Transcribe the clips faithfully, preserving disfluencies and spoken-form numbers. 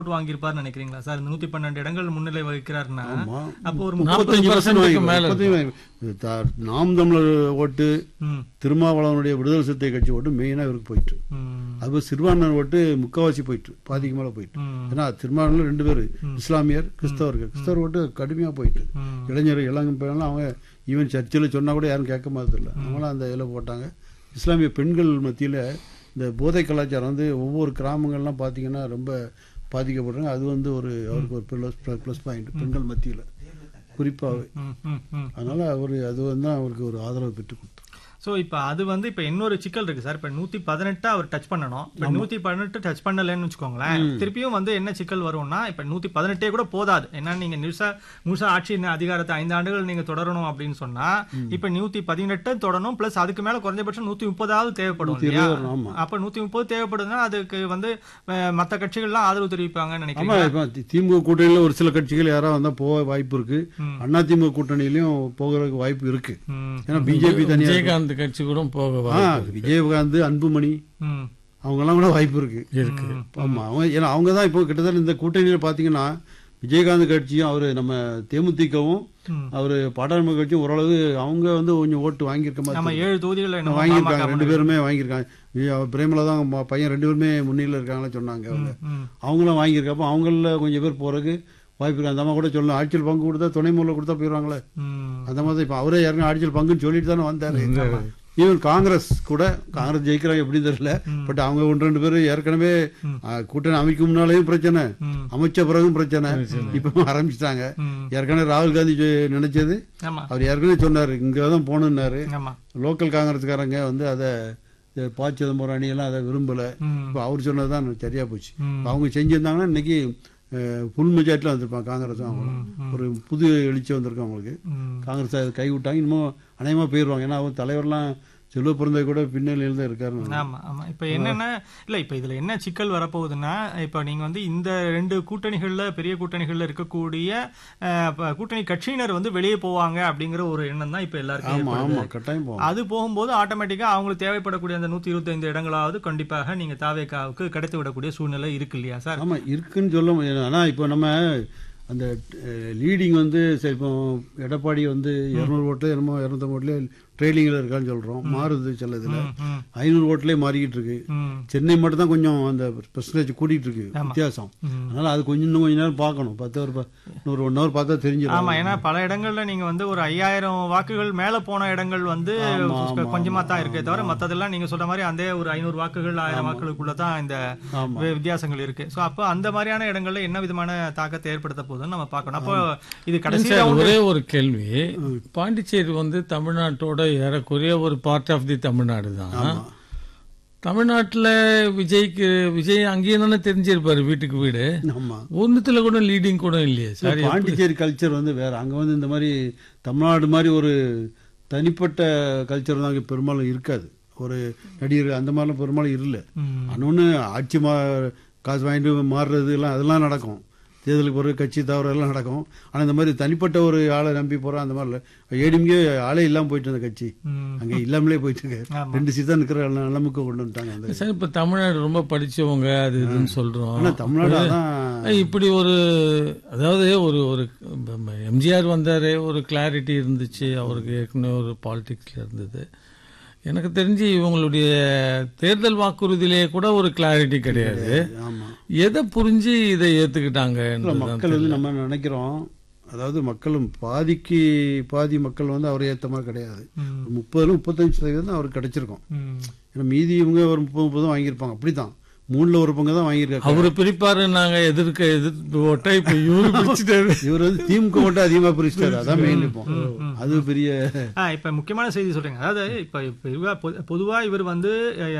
வாங்கியிருப்பார் நினைக்கிறீங்களா சார்? இந்த நூத்தி பன்னெண்டு இடங்கள் முன்னிலை வகிக்கிறாருன்னா அப்போ ஒரு நாம் தமிழர் ஓட்டு, திருமாவளவனுடைய விடுதலை சிறுத்தை கட்சி ஓட்டு மெயினா இவருக்கு போயிட்டு, அது சிறுபான்மையினர் ஓட்டு முக்காவாசி போயிட்டு, பாதிக்கு மேல போயிட்டு. ஏன்னா திருமாவளவன் ரெண்டு பேரு இஸ்லாமியர், கிறிஸ்தவர்கள். கிறிஸ்தவர் ஓட்டு கடுமையா போயிட்டு, இளைஞர் இளம் அவங்க ஈவன் சர்ச்சில் சொன்னா கூட யாரும் கேட்க மாதிரி இல்லை, அவங்களாம் அந்த இதில் போட்டாங்க. இஸ்லாமிய பெண்கள் மத்தியில இந்த போதை கலாச்சாரம் வந்து ஒவ்வொரு கிராமங்கள்லாம் பார்த்தீங்கன்னா ரொம்ப பாதிக்கப்படுறாங்க. அது வந்து ஒரு அவருக்கு ஒரு ப்ளஸ் ப்ளஸ் பாயிண்ட் பெண்கள் மத்தியில் குறிப்பாகவே. அதனால அவர் அது வந்து அவருக்கு ஒரு ஆதரவு பெற்று கொடுத்தார். ஸோ இப்போ அது வந்து இப்போ இன்னொரு சிக்கல் இருக்கு சார். இப்போ நூத்தி பதினெட்டு அவர் டச் பண்ணணும். இப்போ நூத்தி பதினெட்டு டச் பண்ணலன்னு வச்சுக்கோங்களேன், திருப்பியும் வந்து என்ன சிக்கல் வரும்னா, இப்போ நூத்தி பதினெட்டே கூட போதாது. ஏன்னா நீங்க முழுசா முழுசா ஆட்சி அதிகாரத்தை ஐந்து ஆண்டுகள் நீங்க தொடரணும் அப்படின்னு சொன்னா இப்ப நூத்தி பதினெட்டு தொடரணும், பிளஸ் அதுக்கு மேல குறைஞ்சபட்சம் நூத்தி முப்பதாவது தேவைப்படும் இல்லையா? அப்ப நூத்தி முப்பது தேவைப்படுதுன்னா அதுக்கு வந்து மற்ற கட்சிகள்லாம் ஆதரவு தெரிவிப்பாங்கன்னு நினைக்கிறேன். திமுக கூட்டணியில ஒரு சில கட்சிகள் யாராவது வந்தா போக வாய்ப்பு இருக்கு, அண்ணா திமுக கூட்டணியிலும் போகிறதுக்கு வாய்ப்பு இருக்கு. ஏன்னா பிஜேபி தனியாக கட்சி கூட போக, விஜயகாந்த், அன்புமணி அவங்க எல்லாம் கூட வாய்ப்பு இருக்கு இருக்கு. ஆமா, ஏன்னா அவங்க தான் இப்போ கிட்டத்தட்ட இந்த கூட்டணியில பாத்தீங்கன்னா விஜயகாந்த் கட்சியும் அவரு நம்ம தேமுதிகவும் அவரு பாட்டாளி கட்சியும் ஓரளவு அவங்க வந்து கொஞ்சம் ஓட்டு வாங்கியிருக்க மாதிரி ஏழு தொகுதிகள் வாங்கியிருக்காங்க. ரெண்டு பேருமே வாங்கியிருக்காங்க. பிரேமலா தான் பையன் ரெண்டு பேருமே முன்னிலையில் இருக்காங்கன்னு சொன்னாங்க. அவங்க அவங்களும் வாங்கியிருக்கப்போ அவங்கள கொஞ்சம் பேர் போறதுக்கு வாய்ப்பு இருக்கு. அந்த மாதிரி கூட சொல்லலாம், ஆட்சியில் பங்கு கொடுத்தா துணை முதல்ல கொடுத்தா போயிடுவாங்களே, அந்த மாதிரி இப்ப அவரே யாருக்கும் ஆட்சியில் பங்குன்னு சொல்லிட்டு தானே வந்தாரு. ஈவன் காங்கிரஸ் கூட, காங்கிரஸ் ஜெயிக்கிறாங்க எப்படி தெரியல, பட் அவங்க ஒன்று ரெண்டு பேரும் ஏற்கனவே கூட்டணி அமைக்கும் முன்னாலேயும் பிரச்சனை, அமைச்ச பிறகும் பிரச்சனை, இப்ப ஆரம்பிச்சுட்டாங்க. ஏற்கனவே ராகுல் காந்தி நினைச்சது அவர் ஏற்கனவே சொன்னாரு இங்கதான் போகணும்னாரு. லோக்கல் காங்கிரஸ்காரங்க வந்து அதை ப சிதம்பரம் அணியெல்லாம் அதை விரும்பல. இப்ப அவர் சொன்னதுதான் சரியா போச்சு. அவங்க செஞ்சிருந்தாங்கன்னா இன்னைக்கு புல் மெஜாரிட்டில வந்திருப்பாங்க காங்கிரஸ். அவங்க ஒரு புது எழுச்சி வந்திருக்கும் அவங்களுக்கு. காங்கிரஸ் அதை கை விட்டாங்க, இன்னமும் அநேகமா போயிடுவாங்க. ஏன்னா அவங்க தலைவர்லாம் செல்வ பிறந்த கூட பின்னணியில் தான் இருக்காரு. ஆமா ஆமா. இப்ப என்னன்னா இல்ல இப்ப இதுல என்ன சிக்கல் வரப்போகுதுன்னா, இப்ப நீங்க வந்து இந்த ரெண்டு கூட்டணிகள்ல பெரிய கூட்டணிகள்ல இருக்கக்கூடிய கூட்டணி கட்சியினர் வந்து வெளியே போவாங்க அப்படிங்கிற ஒரு எண்ணம் தான் இப்ப எல்லாருக்கும். அது போகும்போது ஆட்டோமேட்டிக்கா அவங்களுக்கு தேவைப்படக்கூடிய அந்த நூத்தி இருபத்தி ஐந்து இடங்களாவது கண்டிப்பாக நீங்க தாவேகாவுக்கு கிடைத்து விடக்கூடிய சூழ்நிலை இருக்கு இல்லையா சார்? ஆமா இருக்குன்னு சொல்ல முடியாது. ஆனா இப்ப நம்ம அந்த லீடிங் வந்து சரி, இப்போ எடப்பாடி வந்து இருநூறு ஓட்டுல என்னமோ இருநூத்தி ஓட்டுல ட்ரெயிலிங்ல இருக்கான்னு சொல்றோம், மாறுது சில இதுல ஐநூறு ஓட்டுலயே மாறிக்கிட்டு இருக்கு. சென்னை மட்டும் தான் கொஞ்சம் அந்த பெர்சன்டேஜ் கூட்டிட்டு இருக்கு வித்தியாசம். அதனால அது கொஞ்சம் இன்னும் கொஞ்ச நேரம் பார்க்கணும், பத்து ஒரு ஒரு ஒன் ஹவர் பார்த்தா தெரிஞ்சிடும். ஆமா, ஏன்னா பல இடங்கள்ல நீங்க வந்து ஒரு ஐயாயிரம் வாக்குகள் மேல போன இடங்கள் வந்து கொஞ்சமா தான் இருக்கே தவிர மத்ததெல்லாம் நீங்க சொல்ற மாதிரி அந்த ஒரு ஐநூறு வாக்குகள் ஆயிரம் வாக்குகளுக்குள்ளதான் இந்த வித்தியாசங்கள் இருக்கு. சோ அப்போ அந்த மாதிரியான இடங்கள்ல என்ன விதமான தாக்கத்தை ஏற்படுத்த போகுதுன்னு நம்ம பார்க்கணும். அப்போ இது கடைசியா ஒரே ஒரு கேள்வி, பாண்டிச்சேரி வந்து தமிழ்நாட்டோட ஏறக்குறைய ஒரு பார்ட் ஆஃப் தி தமிழ்நாடு தான். தமிழ்நாட்டுல விஜய்க்கு விஜய் அங்கேயும் தானே தெரிஞ்சிருப்பாரு வீட்டுக்கு வீடு, ஒன்னுத்துல கூட லீடிங் கூட இல்லையே சார். பாண்டிச்சேரி கல்ச்சர் வந்து வேற, அங்க வந்து இந்த மாதிரி தமிழ்நாடு மாதிரி ஒரு தனிப்பட்ட கல்ச்சர் தான் பெரும்பாலும் இருக்காது. ஒரு நடிகர் அந்த மாதிரிலாம் பெரும்பாலும் இல்லை. அன்னொன்னு ஆட்சி மா காசு வாங்கிட்டு மாறுறது எல்லாம் அதெல்லாம் நடக்கும், தேர்தலுக்கு பிறகு கட்சி தவறு எல்லாம் நடக்கும். ஆனா இந்த மாதிரி தனிப்பட்ட ஒரு ஆளை நம்பி போறோம் அந்த மாதிரி ஏடிஎம்கே ஆளே இல்லாம போயிட்டு இருந்த கட்சி அங்க இல்லாமலே போயிட்டு இருக்கு. ரெண்டு சீட் தான் இருக்கிற நிலைமைக்கு கொண்டு வந்துட்டாங்க. சார் இப்ப தமிழ்நாடு ரொம்ப படிச்சவங்க அது இதுன்னு சொல்றோம். ஆனா தமிழ்நாடு இப்படி ஒரு, அதாவது ஒரு ஒரு எம்ஜிஆர் வந்தாரு, ஒரு கிளாரிட்டி இருந்துச்சு அவருக்கு, ஏற்கனவே ஒரு பாலிடிக்ஸ்ல இருந்தது. எனக்கு தெரிஞ்சு இவங்களுடைய தேர்தல் வாக்குறுதியிலே கூட ஒரு கிளாரிட்டி கிடையாது. எதை புரிஞ்சு இதை ஏத்துக்கிட்டாங்க மக்கள் வந்து நம்ம நினைக்கிறோம். அதாவது மக்களும் பாதிக்கு பாதி மக்கள் வந்து அவரை ஏத்த மாதிரி கிடையாது. முப்பதுல முப்பத்தஞ்சு சதவீதம் அவருக்கு கிடைச்சிருக்கும். ஏன்னா மீதி இவங்க ஒரு முப்பது முப்பதும் வாங்கியிருப்பாங்க. அப்படித்தான் மூணுல ஒரு பங்கு தான் வாங்கியிருக்காரு. அவரு பிரிப்பாரு, நாங்க எதிர்க்க எதிர்த்து ஓட்டா இப்ப இவரு பிரிச்சுட்டாரு. இவர் வந்து திமுக ஓட்ட அதிகமா பிரிச்சுட்டாரு. அதான் மெயின். இப்போ அது பெரிய இப்ப முக்கியமான செய்தி சொல்றீங்க. அதாவது இப்ப பொதுவா இவர் வந்து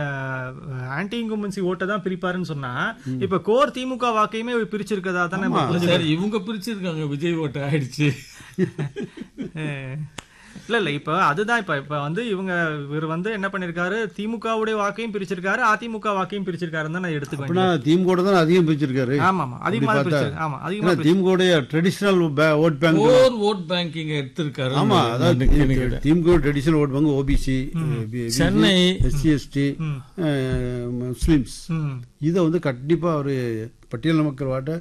ஆன்டி இன்கம்பன்சி ஓட்டை தான் பிரிப்பாருன்னு சொன்னா, இப்ப கோர் திமுக வாக்கையுமே பிரிச்சிருக்கதா தானே? இவங்க பிரிச்சிருக்காங்க, விஜய் ஓட்ட ஆயிடுச்சு. இல்ல இல்ல இப்ப அதுதான் இப்ப இப்ப வந்து இவங்க இவர் வந்து என்ன பண்ணிருக்காரு, திமுகவுடைய வாக்கையும் பிரிச்சிருக்காரு, அதிமுக வாக்கையும் பிரிச்சிருக்காருன்னு தான் நான் எடுத்துக்க அப்படின்னா திமுக தான் அதிகம் பிரிச்சிருக்காரு. ஆமா ஆமா அதிகமா பிரிச்சிருக்காரு. ஆமா அதிகமா திமுக ட்ரெடிஷனல் ஓட் பேங்க் ஓர் ஓட் பேங்கிங் எடுத்திருக்காரு. ஆமா, அதாவது திமுக traditional vote bank OBC, Chennai, SC ST, Muslims, இதை வந்து கண்டிப்பா ஒரு பட்டியல் மக்கள் வாட்ட